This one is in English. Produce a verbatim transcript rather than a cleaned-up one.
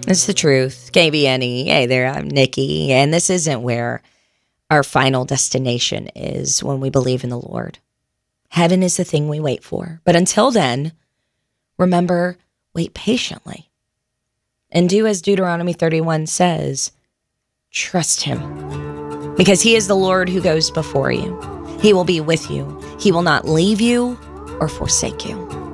It's the truth. K B N E. Hey there, I'm Nikki. And this isn't where our final destination is when we believe in the Lord. Heaven is the thing we wait for. But until then, remember, wait patiently. And do as Deuteronomy thirty-one says, trust him. Because he is the Lord who goes before you. He will be with you. He will not leave you or forsake you.